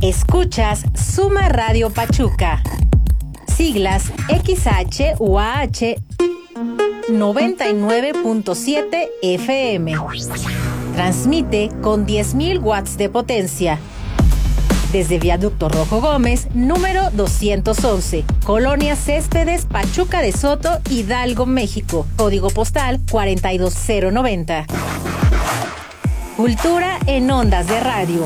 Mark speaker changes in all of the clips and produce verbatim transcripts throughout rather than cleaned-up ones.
Speaker 1: Escuchas Suma Radio Pachuca. Siglas X H U A H noventa y nueve punto siete F M. Transmite con diez mil watts de potencia. Desde Viaducto Rojo Gómez, número doscientos once, Colonia Céspedes, Pachuca de Soto, Hidalgo, México. Código postal cuarenta y dos cero noventa. Cultura en ondas de radio.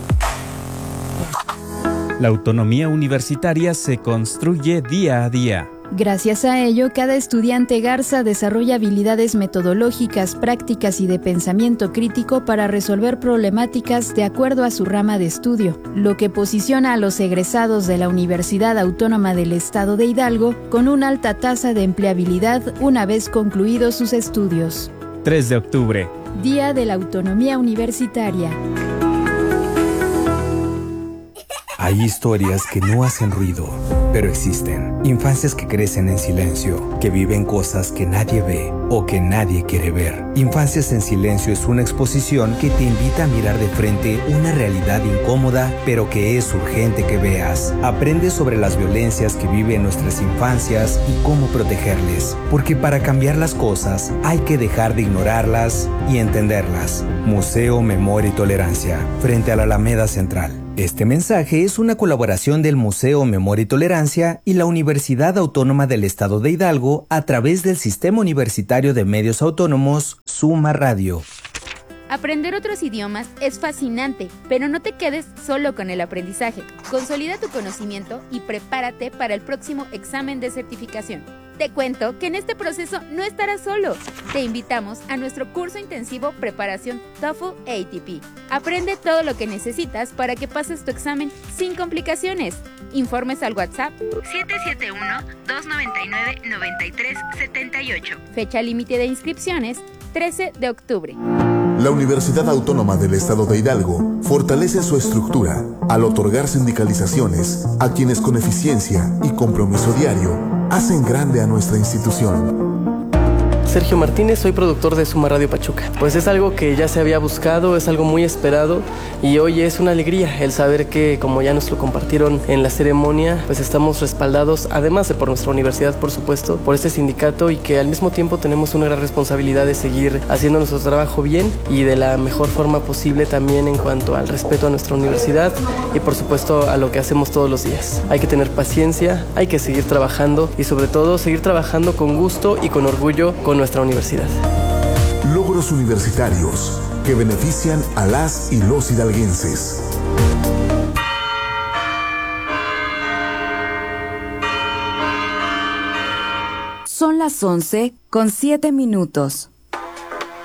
Speaker 2: La autonomía universitaria se construye día a día.
Speaker 3: Gracias a ello, cada estudiante Garza desarrolla habilidades metodológicas, prácticas y de pensamiento crítico para resolver problemáticas de acuerdo a su rama de estudio, lo que posiciona a los egresados de la Universidad Autónoma del Estado de Hidalgo con una alta tasa de empleabilidad una vez concluidos sus estudios.
Speaker 2: tres de octubre.
Speaker 3: Día de la Autonomía Universitaria.
Speaker 4: Hay historias que no hacen ruido, pero existen. Infancias que crecen en silencio, que viven cosas que nadie ve o que nadie quiere ver. Infancias en Silencio es una exposición que te invita a mirar de frente una realidad incómoda, pero que es urgente que veas. Aprende sobre las violencias que viven nuestras infancias y cómo protegerles. Porque para cambiar las cosas hay que dejar de ignorarlas y entenderlas. Museo Memoria y Tolerancia, frente a la Alameda Central. Este mensaje es una colaboración del Museo Memoria y Tolerancia y la Universidad Autónoma del Estado de Hidalgo a través del Sistema Universitario de Medios Autónomos, Suma Radio.
Speaker 5: Aprender otros idiomas es fascinante, pero no te quedes solo con el aprendizaje. Consolida tu conocimiento y prepárate para el próximo examen de certificación. Te cuento que en este proceso no estarás solo. Te invitamos a nuestro curso intensivo Preparación TOEFL A T P. Aprende todo lo que necesitas para que pases tu examen sin complicaciones. Informes al WhatsApp siete siete uno, dos nueve nueve, nueve tres siete ocho. Fecha límite de inscripciones trece de octubre.
Speaker 6: La Universidad Autónoma del Estado de Hidalgo fortalece su estructura al otorgar sindicalizaciones a quienes con eficiencia y compromiso diario hacen grande a nuestra institución.
Speaker 7: Sergio Martínez, soy productor de Suma Radio Pachuca. Pues es algo que ya se había buscado, es algo muy esperado y hoy es una alegría el saber que, como ya nos lo compartieron en la ceremonia, pues estamos respaldados, además de por nuestra universidad, por supuesto, por este sindicato y que al mismo tiempo tenemos una gran responsabilidad de seguir haciendo nuestro trabajo bien y de la mejor forma posible también en cuanto al respeto a nuestra universidad y por supuesto a lo que hacemos todos los días. Hay que tener paciencia, hay que seguir trabajando y sobre todo seguir trabajando con gusto y con orgullo con nuestra universidad.
Speaker 6: Logros universitarios que benefician a las y los hidalguenses.
Speaker 8: Son las once con siete minutos.